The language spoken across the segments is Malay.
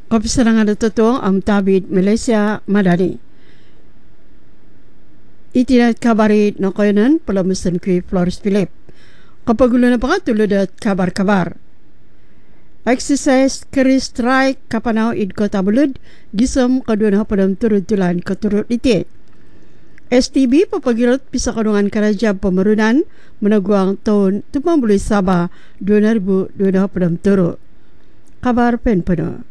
Kapisarangan natutuang tabid Malaysia Madani. Itinat kabari na kayanan palamusan kay Flores Philip. Kapagulo na pangatulod at kabar-kabar. Exercise kari strike kapanaw id ko tabulod gisam kadua na padam turud-tulan katurut iti. STB papagirot pisa kanungan karajab pamarunan menagwang tahun 20 Sabah 2023. Kabar penpeno.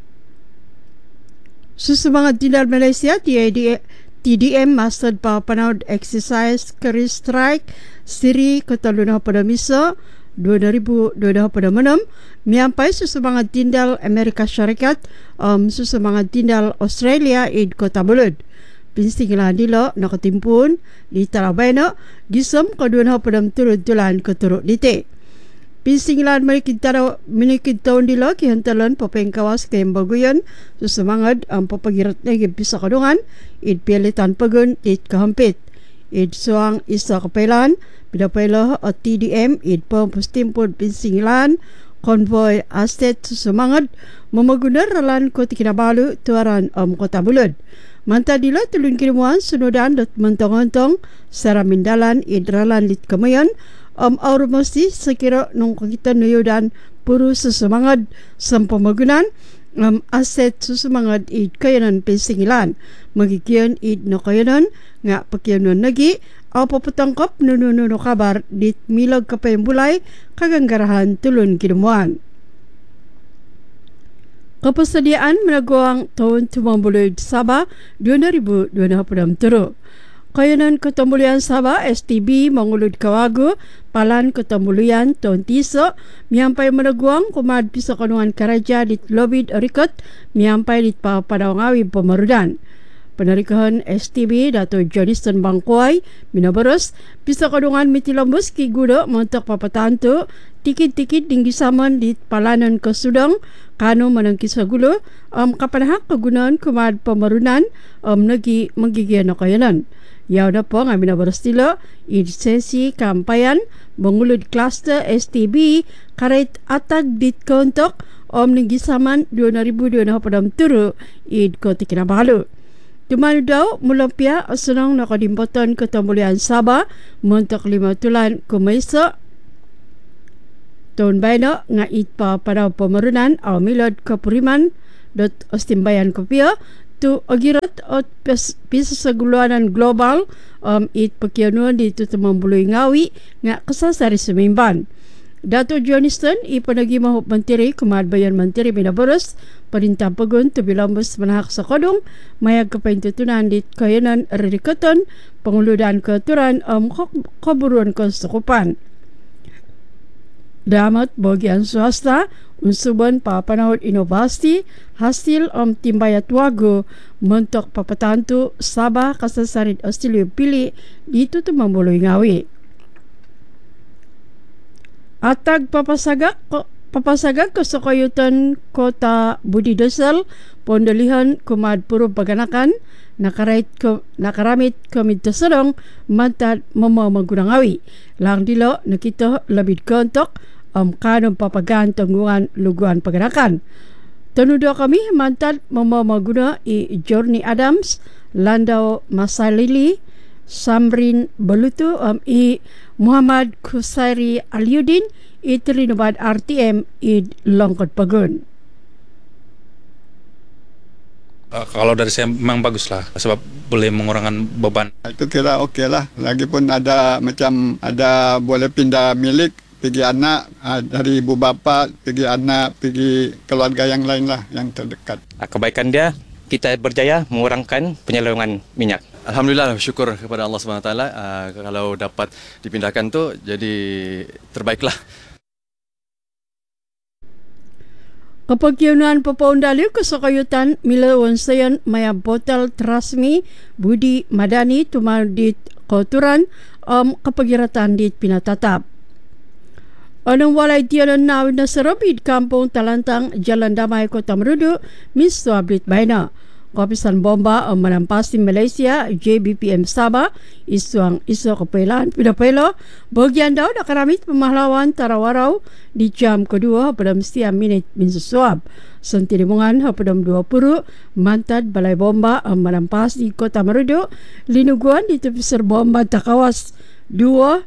Susumangat Dindal Malaysia TDM master pa panahod exercise kari strike siri kataluna pada misa 2026 miampai susumangat Dindal Amerika Syarikat susumangat Dindal Australia id kota Bulud pinsinglah dilo nakatimpun di Tarabena gisam kaduna padam turut-tulan keturut dite. Pinsinglan minikid taon dilo kihantalan papengkawas kayang baguyan susumangat ang papagirat na pisa kadungan id pilitan pagun id kahampit id suang isa kapailan pidapailah at TDM id pampastimpod pinsinglan konvoy astet susumangat mamagunar ralan ko tikinabalu tuaran kota Bulud. Manta dilo tulun kinimuan sunudan dot mentong-ontong saramindalan id ralan lit kamayan aurmosti sekira nung kita nuyudan puro susumangat sampamagunan aset susumangat id kayanan pensingilan magikian id no kayanan nga pakianon nagi au paputangkop nununo kabar dit milag kapayambulay kaganggarahan tulun kinamuan. Kapasadiaan menagawang tahun 20 Sabah 2023. Kayanan Ketambulian Sabah STB mangulud kawago palan Ketambulian tahun tiso miampai menagawang kumad pisa kanungan karaja dit lobid arikot miampai dit padawangawi pemarudan. Penarikahan STB Dato' Johnston Bangkuay minabaros pisa kadungan mitilambus ki gudo montok papatanto tikit-tikit dinggi saman di palanan kesudang kano manang kisagulo kapanahak kagunaan kumad pemarunan nagi magigyan na kayanan. Yaw na po nga minabaros tilo sesi kampayan mangulod cluster STB karait atag dit kontok nagi saman 2023 id ko tikinabalu. Tumalo daw mulampia asunang nakadimpoton Ketambulian Sabah montok 5 tulan kumaysa tahun bayno nga itpa padaw pamarunan aw milod kapuriman dot ostimbayan kopia tu agirat at pisa sa guluanan global it pakianuan dito tumambuloy ngawi nga kasasari sumimban. Dato' Johnston ipanagimahop mantiri kumadbayan mantiri binaboros parintang pagun tubilambos manahak sa kodong mayag kapaintutunan dit kayanan rarikoton panguludan katuran kaburuan konstukupan. Damat bagian swasta unsuban papanahod inovasi hasil timbayat wago montok papatanto Sabah kasasarid Australia pili dito tumambuloy ngawi. Atag papasagak ko sa kayutan kota Budidosal pondolihan kumad puro paganakan nakaramit kami tasadong mantad mamamagunangawi lang dilo nakita labid kontok kanong papagaan tanggungan luguan paganakan. Tanudo kami mantad mamamaguna Journey Adams, Landau Masalili, Samrin Baluto Muhammad Kusairi Aliuddin itirinubad RTM id Longkot Pagun. Kalau dari saya memang bagus lah sebab boleh mengurangkan beban. Itu kira okey lah. Lagipun ada boleh pindah milik pergi anak dari ibu bapa pergi anak pergi keluarga yang lain lah yang terdekat. Kebaikan dia kita berjaya mengurangkan penyelungan minyak. Alhamdulillah, syukur kepada Allah SWT. Kalau dapat dipindahkan tu jadi terbaiklah. Kapagyanan papaundali kasakayutan milawan sayan maya botol trasmi Budi Madani tumadit koturan kapagiratan dit pinatatap. Anong walay tiyanan nawid na sarabid kampong Talantang Jalan Damay Kota Marudu misto ablit bayna. Kapisan bomba ang menampasi Malaysia JBPM Sabah isuang isu kepelan pidapelo bagian daw nakaramit pemahlawan tarawarau di jam kedua pada setiap minit min sesuap sentirimungan pada 20 mantad balai bomba ang menampasi kota Merudu linuguan di tepi serbomba takawas 2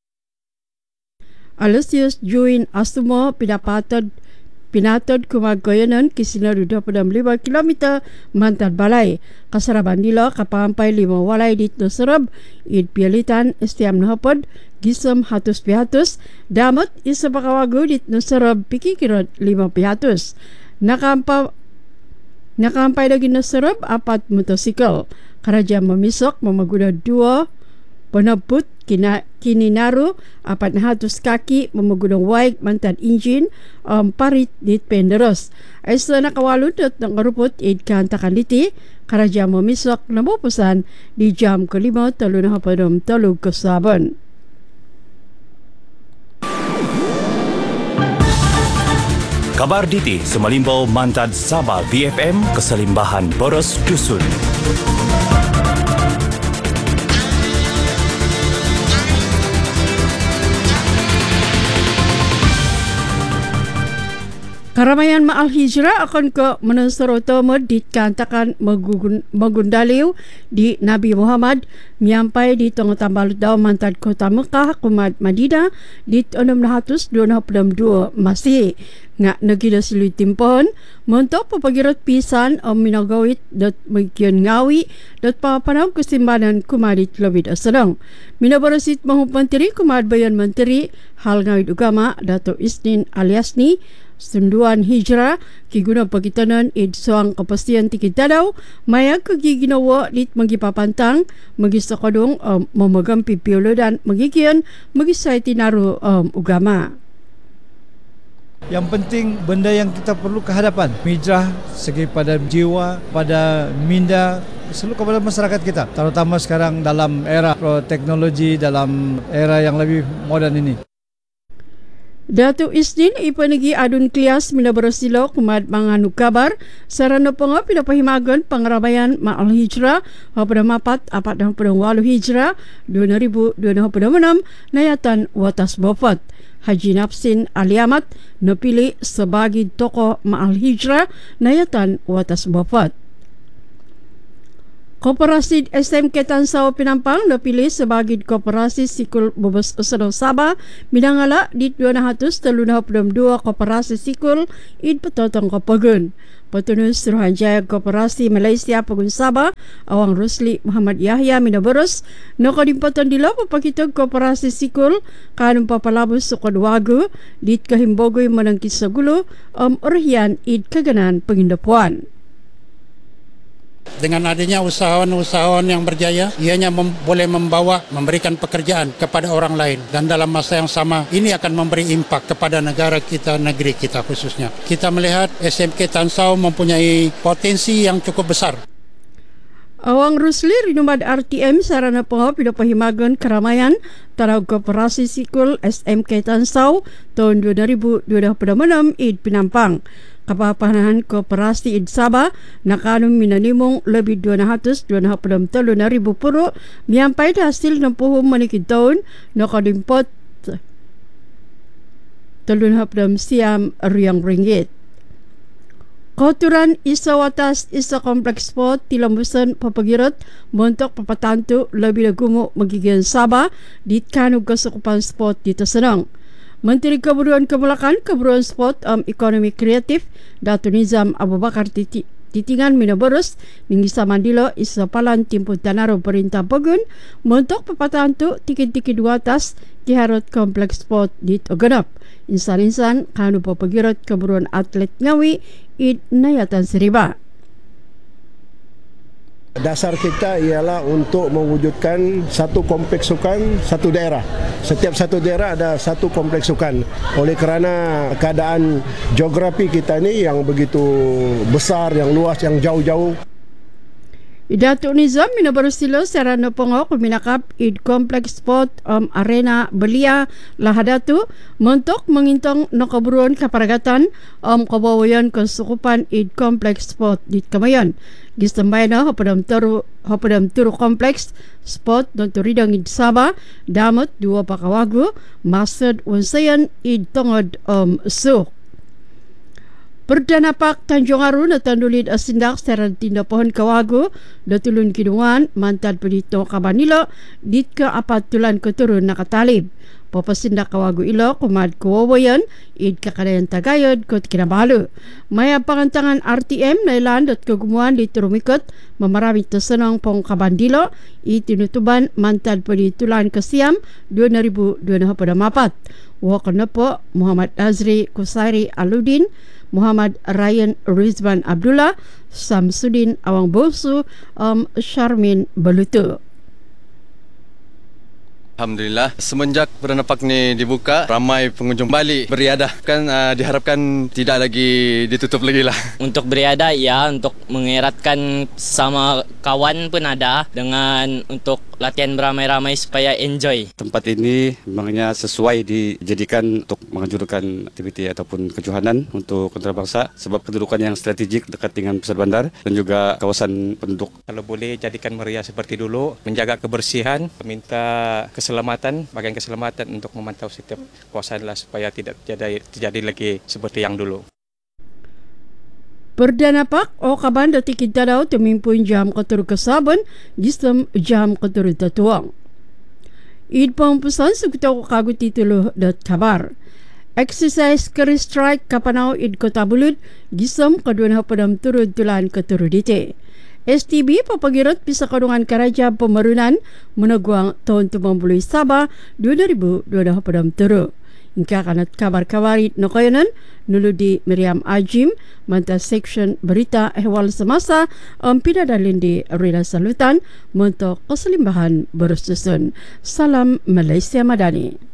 Alusius Juin Astumo pinatod kumagayanan kisinaru 25 km mantad balai kasaraban dilo kapampai 5 walai di Serab id pialitan setiap nahapod gisem hatus pihatus damot isa pakawagu di Serab pikikirot 5 pihatus nakampay lagi Serab 4 motosikal karaja memisok memaguna 2 penebut kini naru 400 kaki memaguna waik mantan injin parit di penderos. Aisa nakawaludot ng karupot idkan takaliti karaja memisok namupusan di jam kelima telu na hapadom telu kesaban. Kabar Diti Semalimbau Mantad Sabah VFM Keselimbahan Boros Dusun. Karamaian Ma'al Hijrah akan ke Menensar Utama dikantakan magundaliw di Nabi Muhammad miampai di tengah tambalut daw mantad kota Mekah kumat Madinah di 622 masih ngak negida silui timpon montok papagirot pisan minagawit dot magian ngawi dot papanang kesimbanan kumadit lebih asadang minabarasit mahupantiri kumad bayan menteri hal ngawit ugama Dato' Isnin Aliasni Sunduan Hijrah kiguna pagitanan id soang kepastian tikitadaw maya kagiginawa lit magipapantang magisakadong mamagang pipiolo dan magigian magisay tinaru ugama. Yang penting benda yang kita perlu kehadapan hijrah segi pada jiwa, pada minda seluruh kepada masyarakat kita terutama sekarang dalam era teknologi, dalam era yang lebih moden ini. Dato' Isnin ipanigi adun klias minabarasilo kumad manganu kabar sarana penga pinapahimagan pangrabayan Ma'al Hijrah pada 4 Hijrah 2026 nayatan watas bofat Haji Nafsin Aliamat napili sebagai tokoh Ma'al Hijrah nayatan watas bofat. Koperasi SMK Tansau Pinampang napilih sebagai koperasi sikul bebas usaha Sabah minangala di 232 koperasi sikul id petotong kopagun. Petunus Suruhanjaya Koperasi Malaysia Pagun Sabah Awang Rusli Muhammad Yahya Minabarus nakadimpatan dila papakitag koperasi sikul kanong papalabos sukad wagu di kahimbogoy manangkis sa gulo orhian id kaganan pengindapuan. Dengan adanya usahawan-usahawan yang berjaya, ianya boleh memberikan pekerjaan kepada orang lain dan dalam masa yang sama ini akan memberi impak kepada negara kita, negeri kita khususnya. Kita melihat SMK Tansau mempunyai potensi yang cukup besar. Awang Rusli Rinumad RTM sarana pengaw pinapahimagan keramaian tarau koperasi sikul SMK Tansau tahun 2026 id Pinampang. Kapapanahan koperasi id Sabah nakanong minanimong lebih 223,000 puro miyampay hasil 60 manikid taon nakadimpot 30 siyam riyang ringgit. Koturan isa watas isa kompleks spot tilambusan papagirot montok papatanto lebih lagumo magiging Sabah di kanong kasukupan spot dito sanang. Menteri Keburuan Kemulakan Keburuan Sport Ekonomi Kreatif Dato' Nizam Abu Bakar Titingan Minaborus Ninggi Samandilo Isa Palan Timpun Tanaro Perintah Pegun montok papatanto tikit-tikit duatas kiharot kompleks sport di Oganap. Insan-insan kanu papagirot keburuan atlet ngawi id nayatan seriba. Dasar kita ialah untuk mewujudkan satu kompleks sukan satu daerah. Setiap satu daerah ada satu kompleks sukan. Oleh kerana keadaan geografi kita ni yang begitu besar, yang luas, yang jauh-jauh. Datuk Nizam minabarusilo serana pongo kuminakap id Complex Sport Arena Belia Lahadatu mentok mengintong nakaburuan kaparagatan kabawayan kesukupan id Complex Sport di Kamayan. Gistambayna hopadam turu Complex Sport don turidang id Sabah damat dua pakawagu masad unsayan id tongod suh. Perdana Pak Tanjung Aru na tandulit asindak secara tinda pohon kawagu datulun kidungan mantan pedito kabanilo dit ke apat tulan keturun nakatalib. Papasindak kawagu ilo kumad kuwawayan id kakadayan tagayod kot kinabalu. Maya pangantangan RTM na ilan dat kagumuan di turumikot mamaramit tasanang pong kabandilo itinutuban mantan peditulan kesiam 2024. Wakan na po Muhammad Azri Kusari Aludin, Muhammad Ryan Rizwan Abdullah, Samsudin Awang Bosu, Sharmin Balutu. Alhamdulillah, semenjak Perdana Pak ni dibuka, ramai pengunjung balik beriadah. Kan diharapkan tidak lagi ditutup lagi lah. Untuk beriadah ya, untuk mengeratkan sama kawan pun ada dengan untuk latihan beramai-ramai supaya enjoy. Tempat ini memangnya sesuai dijadikan untuk menganjurkan aktiviti ataupun kejohanan untuk kontrabangsa sebab kedudukan yang strategik dekat dengan pusat bandar dan juga kawasan penduduk. Kalau boleh jadikan meriah seperti dulu, menjaga kebersihan, minta keselamatan, bagian keselamatan untuk memantau setiap kawasan lah supaya tidak terjadi lagi seperti yang dulu. Perdana Pak o kaban dati kita daw tumimpun jam katur kasabon gistam jam katur tatuang. Id pampusan sukutaw kagut titulo dat kabar. Exercise kari strike kapanaw id kotabulud gistam kaduan hapadam turud tulan katur dite. STB papagirot pisa kadungan karaja pemarunan menagwang tahun 20 Sabah 2023. Ingka kanat kabar-kabarit no kayanan nuludi Miriam Ajim manta section berita ehwal semasa pinadalin di Rina Salutan untuk keselimbahan bersusun. Salam Malaysia Madani.